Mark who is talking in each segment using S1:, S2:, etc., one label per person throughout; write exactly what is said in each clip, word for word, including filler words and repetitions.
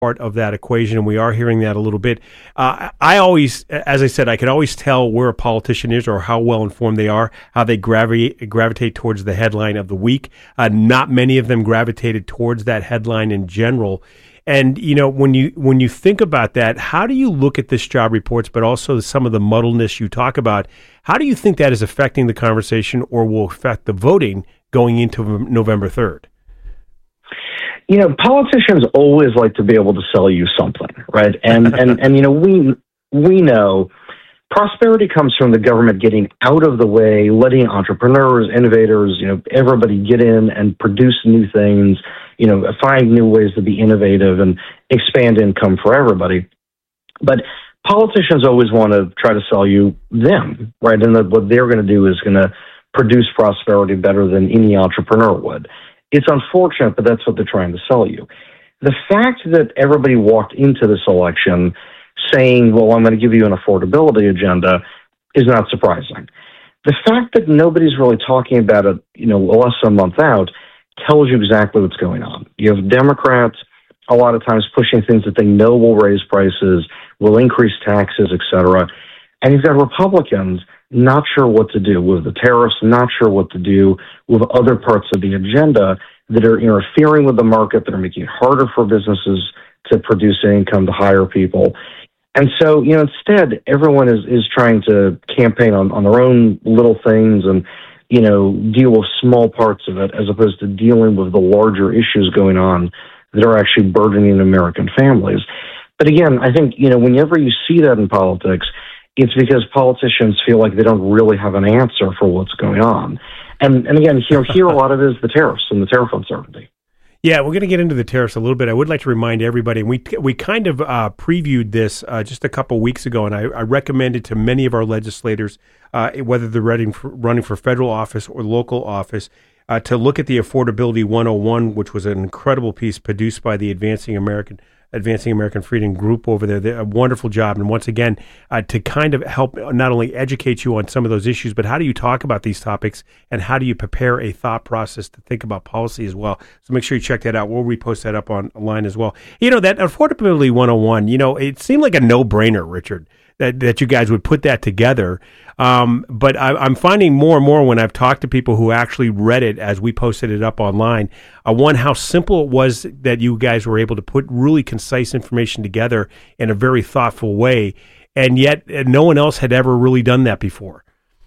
S1: part of that equation, and we are hearing that a little bit. Uh, I always, as I said, I can always tell where a politician is or how well informed they are, how they gravitate gravitate towards the headline of the week. Uh, not many of them gravitated towards that headline in general. And you know, when you when you think about that, how do you look at this job reports, but also some of the muddleness you talk about? How do you think that is affecting the conversation, or will affect the voting going into November third?
S2: You know, politicians always like to be able to sell you something, right? And and and you know, we we know prosperity comes from the government getting out of the way, letting entrepreneurs, innovators, you know, everybody get in and produce new things, you know, find new ways to be innovative and expand income for everybody. But politicians always want to try to sell you them, right? And that what they're going to do is going to produce prosperity better than any entrepreneur would. It's unfortunate, but that's what they're trying to sell you. The fact that everybody walked into this election saying, well, I'm going to give you an affordability agenda is not surprising. The fact that nobody's really talking about it, you know, less than a month out, tells you exactly what's going on. You have Democrats a lot of times pushing things that they know will raise prices, will increase taxes, et cetera. And you've got Republicans not sure what to do with the tariffs, not sure what to do with other parts of the agenda that are interfering with the market, that are making it harder for businesses to produce income, to hire people. And so, you know, instead, everyone is, is trying to campaign on, on their own little things and, you know, deal with small parts of it as opposed to dealing with the larger issues going on that are actually burdening American families. But again, I think, you know, whenever you see that in politics, it's because politicians feel like they don't really have an answer for what's going on. And and again, you know, here a lot of it is the tariffs and the tariff uncertainty.
S1: Yeah, we're going to get into the tariffs a little bit. I would like to remind everybody, and we we kind of uh, previewed this uh, just a couple weeks ago, and I, I recommended to many of our legislators, uh, whether they're running for, running for federal office or local office, uh, to look at the Affordability one oh one, which was an incredible piece produced by the Advancing American Advancing American Freedom Group over there. They did a wonderful job. And once again, uh, to kind of help not only educate you on some of those issues, but how do you talk about these topics and how do you prepare a thought process to think about policy as well. So make sure you check that out. We'll repost that up online as well. You know, that Affordability one oh one, you know, it seemed like a no-brainer, Richard, that, that you guys would put that together. Um, but I, I'm finding more and more when I've talked to people who actually read it as we posted it up online, uh, one, how simple it was that you guys were able to put really concise information together in a very thoughtful way, and yet uh, no one else had ever really done that before.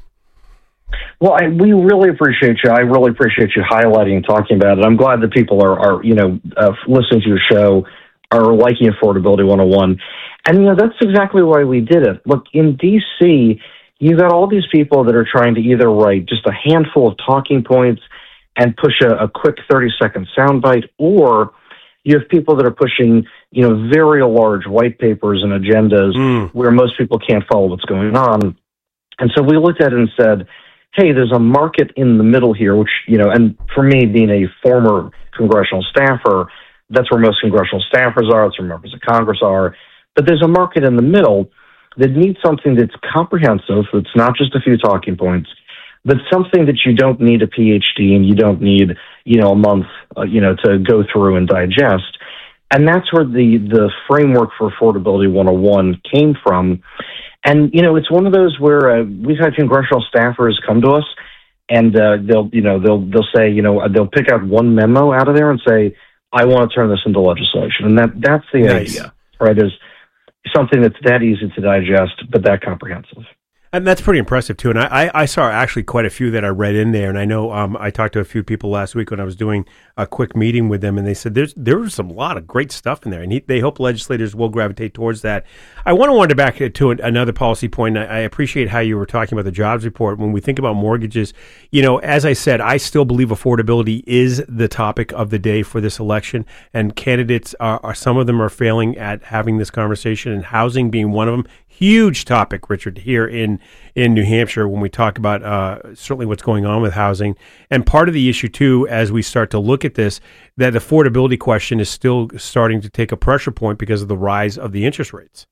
S2: Well, I, we really appreciate you. I really appreciate you highlighting and talking about it. I'm glad that people are, are you know, uh, listening to your show, are liking Affordability one oh one. And, you know, that's exactly why we did it. Look, in D C, you've got all these people that are trying to either write just a handful of talking points and push a, a quick thirty-second soundbite, or you have people that are pushing, you know, very large white papers and agendas mm. where most people can't follow what's going on. And so we looked at it and said, hey, there's a market in the middle here, which, you know, and for me, being a former congressional staffer, that's where most congressional staffers are, that's where members of Congress are. But there's a market in the middle that needs something that's comprehensive, that's not just a few talking points, but something that you don't need a P H D and you don't need, you know, a month, uh, you know, to go through and digest. And that's where the, the framework for Affordability one oh one came from. And, you know, it's one of those where uh, we've had congressional staffers come to us and uh, they'll, you know, they'll, they'll say, you know, they'll pick out one memo out of there and say, I want to turn this into legislation. And that, that's the nice. idea, right, is something that's that easy to digest, but that comprehensive.
S1: And that's pretty impressive, too. And I, I saw actually quite a few that I read in there. And I know um, I talked to a few people last week when I was doing a quick meeting with them, and they said there's there was some lot of great stuff in there. And he, they hope legislators will gravitate towards that. I want to wander back to another policy point. I, I appreciate how you were talking about the jobs report. When we think about mortgages, you know, as I said, I still believe affordability is the topic of the day for this election. And candidates, are, are some of them are failing at having this conversation, and housing being one of them. Huge topic, Richard, here in, in New Hampshire when we talk about uh, certainly what's going on with housing. And part of the issue, too, as we start to look at this, that affordability question is still starting to take a pressure point because of the rise of the interest rates.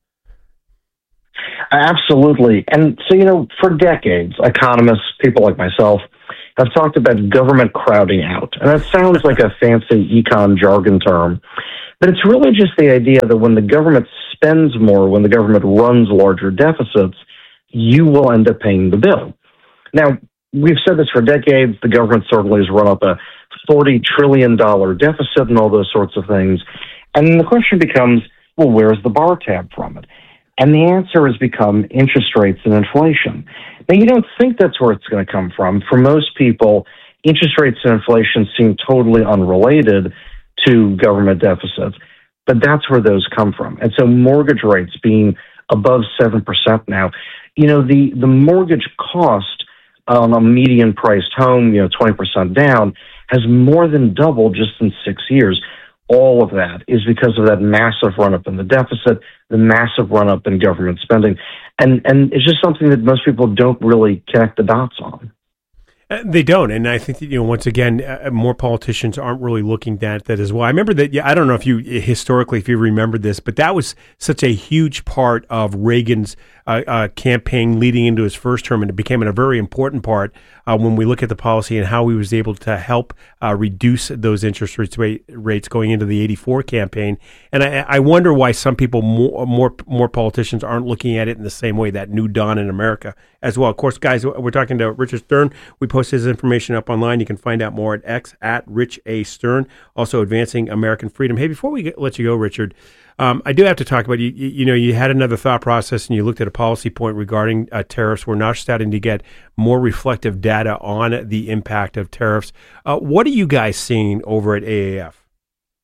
S2: Absolutely. And so, you know, for decades, economists, people like myself, have talked about government crowding out. And that sounds like a fancy econ jargon term, but it's really just the idea that when the government spends more, when the government runs larger deficits, you will end up paying the bill. Now, we've said this for decades. The government certainly has run up a forty trillion dollars deficit and all those sorts of things. And then the question becomes, well, where's the bar tab from it? And the answer has become interest rates and inflation. Now, you don't think that's where it's going to come from. For most people, interest rates and inflation seem totally unrelated to government deficits, but that's where those come from. And so mortgage rates being above seven percent now, you know, the, the mortgage cost on a median priced home, you know, twenty percent down, has more than doubled just in six years. All of that is because of that massive run-up in the deficit, the massive run-up in government spending. And, and it's just something that most people don't really connect the dots on.
S1: Uh, they don't, and I think that, you know, once again, uh, more politicians aren't really looking at that as well. I remember that. Yeah, I don't know if you historically, if you remember this, but that was such a huge part of Reagan's uh, uh, campaign leading into his first term, and it became a very important part uh, when we look at the policy and how he was able to help uh, reduce those interest rates rates going into the eighty-four campaign. And I, I wonder why some people, more, more more politicians, aren't looking at it in the same way, that new dawn in America as well. Of course, guys, we're talking to Richard Stern. We post his information up online. You can find out more at X at Rich A. Stern. Also, Advancing American Freedom. Hey, before we get, let you go, Richard, um, I do have to talk about, you, you, you know, you had another thought process and you looked at a policy point regarding uh, tariffs. We're now starting to get more reflective data on the impact of tariffs. Uh, what are you guys seeing over at A A F?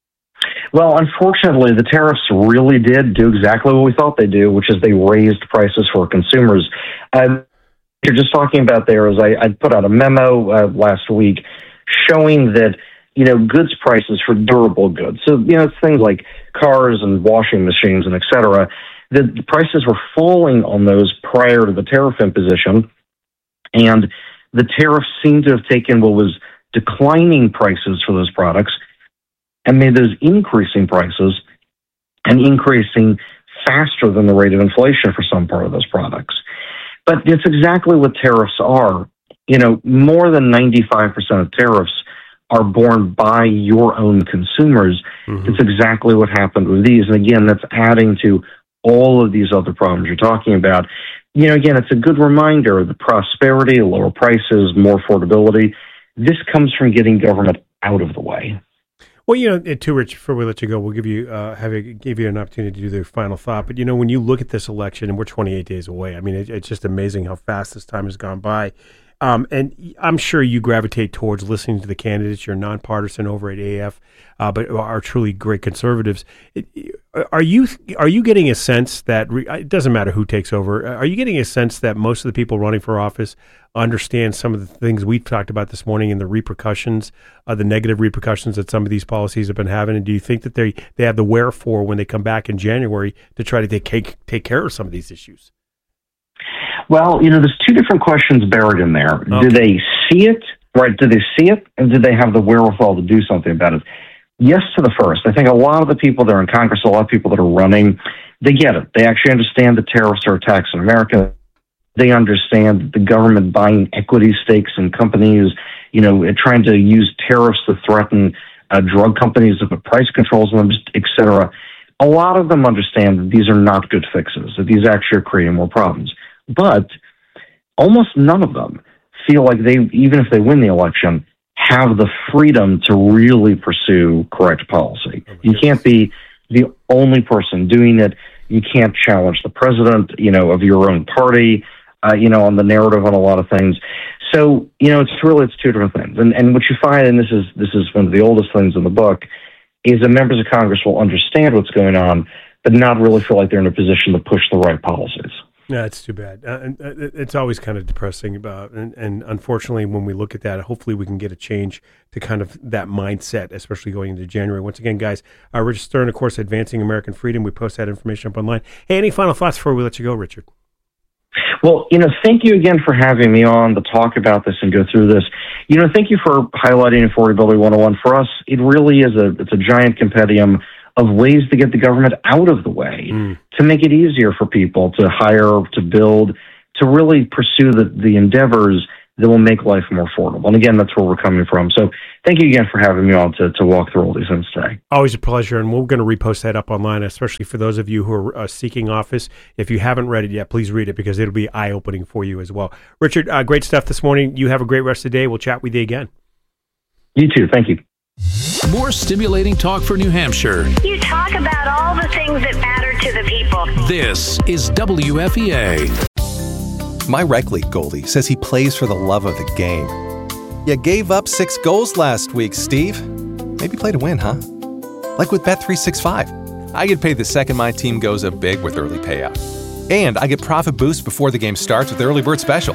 S2: Well, unfortunately, the tariffs really did do exactly what we thought they'd do, which is they raised prices for consumers. Um, you're just talking about there is I, I put out a memo uh, last week showing that, you know, goods prices for durable goods. So, you know, it's things like cars and washing machines and et cetera. The, the prices were falling on those prior to the tariff imposition. And the tariffs seem to have taken what was declining prices for those products and made those increasing prices and increasing faster than the rate of inflation for some part of those products. But it's exactly what tariffs are. You know, more than ninety-five percent of tariffs are borne by your own consumers. Mm-hmm. It's exactly what happened with these. And again, that's adding to all of these other problems you're talking about. You know, again, it's a good reminder of the prosperity, lower prices, more affordability. This comes from getting government out of the way.
S1: Well, you know, too, Rich, before we let you go, we'll give you uh, have you, give you an opportunity to do the final thought. But, you know, when you look at this election, and we're twenty-eight days away, I mean, it, it's just amazing how fast this time has gone by. Um, and I'm sure you gravitate towards listening to the candidates. You're nonpartisan over at A A F, uh, but are truly great conservatives. It, are you are you getting a sense that re, it doesn't matter who takes over? Are you getting a sense that most of the people running for office understand some of the things we've talked about this morning and the repercussions, uh, the negative repercussions that some of these policies have been having? And do you think that they they have the wherefore when they come back in January to try to take take care of some of these issues?
S2: Well, you know, there's two different questions buried in there. Okay. Do they see it, right? Do they see it, and do they have the wherewithal to do something about it? Yes to the first. I think a lot of the people that are in Congress, a lot of people that are running, they get it. They actually understand that tariffs are a tax on America. They understand that the government buying equity stakes in companies, you know, trying to use tariffs to threaten uh, drug companies to put price controls on them, et cetera. A lot of them understand that these are not good fixes, that these actually are creating more problems. But almost none of them feel like they, even if they win the election, have the freedom to really pursue correct policy. You can't be the only person doing it. You can't challenge the president, you know, of your own party, uh, you know, on the narrative on a lot of things. So, you know, it's really, it's two different things. And and what you find, and this is this is one of the oldest things in the book, is that members of Congress will understand what's going on, but not really feel like they're in a position to push the right policies.
S1: Yeah, it's too bad. Uh, and uh, it's always kind of depressing about, and, and unfortunately, when we look at that, hopefully we can get a change to kind of that mindset, especially going into January. Once again, guys, uh, Richard Stern, of course, Advancing American Freedom. We post that information up online. Hey, any final thoughts before we let you go, Richard?
S2: Well, you know, thank you again for having me on to talk about this and go through this. You know, thank you for highlighting Affordability one oh one. For us, it really is a, it's a giant compendium of ways to get the government out of the way, mm. to make it easier for people to hire, to build, to really pursue the, the endeavors that will make life more affordable. And again, that's where we're coming from. So thank you again for having me on to, to walk through all these things today.
S1: Always a pleasure, and we're going to repost that up online, especially for those of you who are uh, seeking office. If you haven't read it yet, please read it because it'll be eye-opening for you as well. Richard, uh, great stuff this morning. You have a great rest of the day. We'll chat with you again.
S2: You too. Thank you.
S3: More stimulating talk for New Hampshire.
S4: You talk about all the things that matter to the people.
S3: This is W F E A.
S5: My rec league goalie says he plays for the love of the game. You gave up six goals last week, Steve. Maybe play to win, huh? Like with Bet three sixty-five. I get paid the second my team goes up big with early payout. And I get profit boost before the game starts with the early bird special.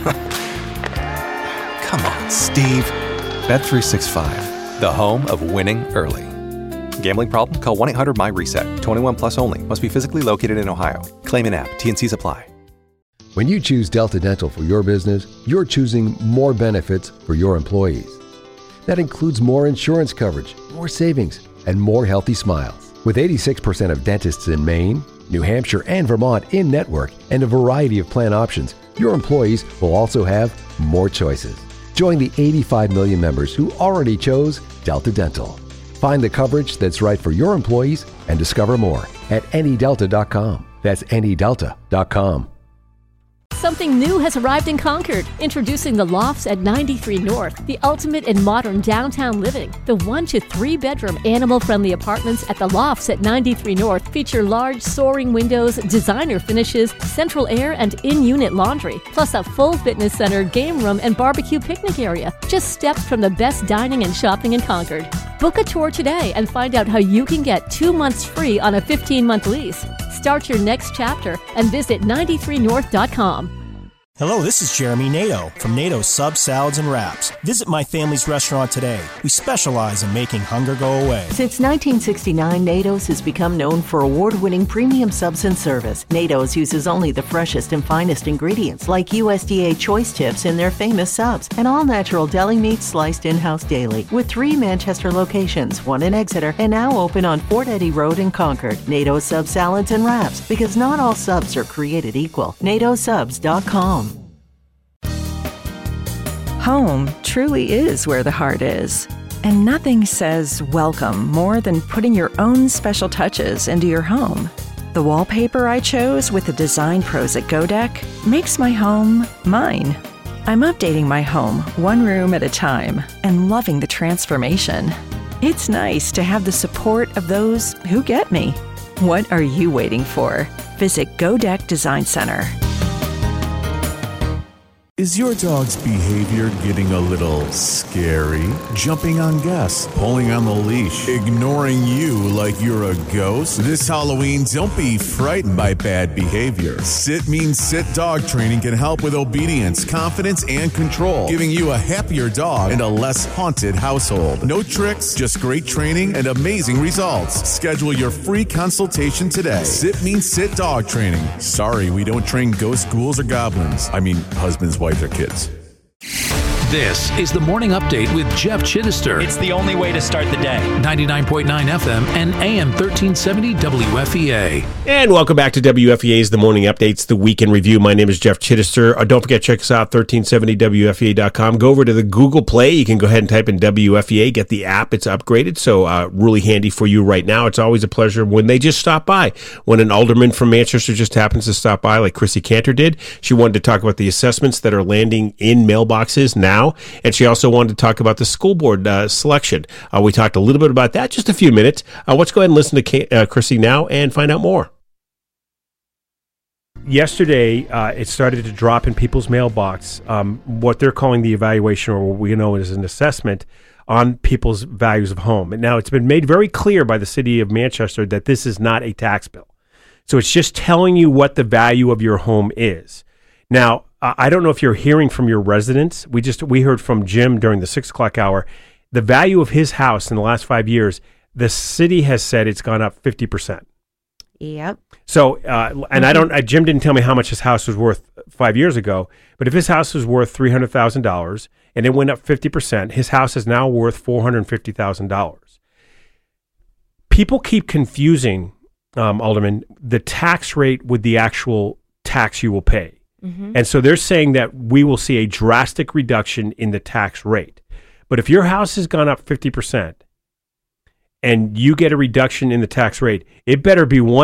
S5: Come on, Steve. Bet three sixty-five, the home of winning early. Gambling problem? Call one eight hundred my reset. twenty-one plus only. Must be physically located in Ohio. Claim in app. T N Cs apply.
S6: When you choose Delta Dental for your business, you're choosing more benefits for your employees. That includes more insurance coverage, more savings, and more healthy smiles. With eighty-six percent of dentists in Maine, New Hampshire, and Vermont in network and a variety of plan options, your employees will also have more choices. Join the eighty-five million members who already chose Delta Dental. Find the coverage that's right for your employees and discover more at any delta dot com. That's any delta dot com.
S7: Something new has arrived in Concord. Introducing the Lofts at ninety-three North, the ultimate in modern downtown living. The one to three bedroom animal-friendly apartments at the Lofts at ninety-three North feature large soaring windows, designer finishes, central air, and in-unit laundry, plus a full fitness center, game room, and barbecue picnic area. Just steps from the best dining and shopping in Concord. Book a tour today and find out how you can get two months free on a fifteen-month lease. Start your next chapter and visit ninety-three north dot com.
S8: Hello, this is Jeremy Nato from Nato Sub Salads and Wraps. Visit my family's restaurant today. We specialize in making hunger go away.
S9: Since nineteen sixty-nine, Nato's has become known for award-winning premium subs and service. Nato's uses only the freshest and finest ingredients like U S D A choice tips in their famous subs and all-natural deli meat sliced in-house daily. With three Manchester locations, one in Exeter, and now open on Fort Eddy Road in Concord. Nato's Sub Salads and Wraps, because not all subs are created equal. nato subs dot com.
S10: Home truly is where the heart is. And nothing says welcome more than putting your own special touches into your home. The wallpaper I chose with the design pros at Godek makes my home mine. I'm updating my home one room at a time and loving the transformation. It's nice to have the support of those who get me. What are you waiting for? Visit Godek Design Center.
S11: Is your dog's behavior getting a little scary? Jumping on guests, pulling on the leash, ignoring you like you're a ghost? This Halloween, don't be frightened by bad behavior. Sit Means Sit Dog Training can help with obedience, confidence, and control, giving you a happier dog and a less haunted household. No tricks, just great training and amazing results. Schedule your free consultation today. Sit Means Sit Dog Training. Sorry, we don't train ghosts, ghouls, or goblins. I mean, husbands, wives, or kids.
S3: This is the Morning Update with Jeff Chittister.
S12: It's the only way to start the day.
S3: ninety-nine point nine F M and A M thirteen seventy W F E A.
S1: And welcome back to W F E A's The Morning Updates, the Week in Review. My name is Jeff Chittister. Uh, don't forget, check us out, thirteen seventy W F E A dot com. Go over to the Google Play. You can go ahead and type in W F E A, get the app. It's upgraded, so uh, really handy for you right now. It's always a pleasure when they just stop by. When an alderman from Manchester just happens to stop by, like Chrissy Cantor did, she wanted to talk about the assessments that are landing in mailboxes now. And she also wanted to talk about the school board uh, selection. Uh, we talked a little bit about that, just a few minutes. Uh, let's go ahead and listen to Kay, uh, Chrissy now and find out more. Yesterday, uh, it started to drop in people's mailbox, um, what they're calling the evaluation, or what we know as an assessment, on people's values of home. And now it's been made very clear by the city of Manchester that this is not a tax bill. So it's just telling you what the value of your home is. Now, I don't know if you're hearing from your residents. We just we heard from Jim during the six o'clock hour. The value of his house in the last five years, the city has said it's gone up fifty percent.
S13: Yep.
S1: So, uh, and mm-hmm. I don't. Uh, Jim didn't tell me how much his house was worth five years ago. But if his house was worth three hundred thousand dollars and it went up fifty percent, his house is now worth four hundred fifty thousand dollars. People keep confusing, um, Alderman, the tax rate with the actual tax you will pay.
S7: Mm-hmm.
S1: And so they're saying that we will see a drastic reduction in the tax rate. But if your house has gone up fifty percent and you get a reduction in the tax rate, it better be one